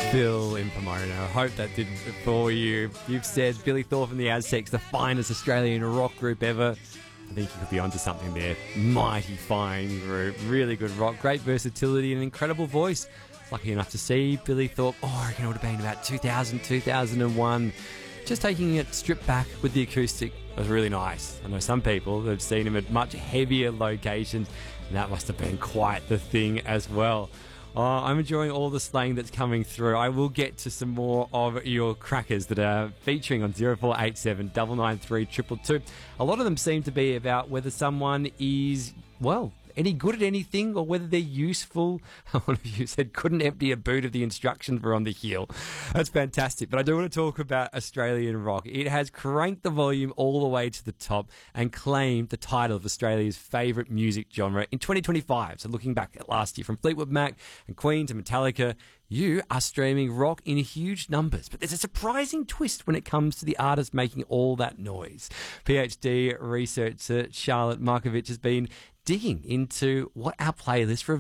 Phil in Pomona. I hope that did it for you. You've said Billy Thorpe and the Aztecs, the finest Australian rock group ever. I think you could be onto something there. Mighty fine group. Really good rock. Great versatility and incredible voice. Lucky enough to see Billy Thorpe, I reckon it would have been about 2000, 2001. Just taking it stripped back with the acoustic was really nice. I know some people have seen him at much heavier locations, and that must have been quite the thing as well. I'm enjoying all the slang that's coming through. I will get to some more of your crackers that are featuring on 0487 993 222. A lot of them seem to be about whether someone is, any good at anything or whether they're useful. One of you said couldn't empty a boot if the instructions were on the heel. That's fantastic. But I do want to talk about Australian rock. It has cranked the volume all the way to the top and claimed the title of Australia's favourite music genre in 2025. So looking back at last year, from Fleetwood Mac and Queen to Metallica, you are streaming rock in huge numbers. But there's a surprising twist when it comes to the artists making all that noise. PhD researcher Charlotte Markovich has been digging into what our playlist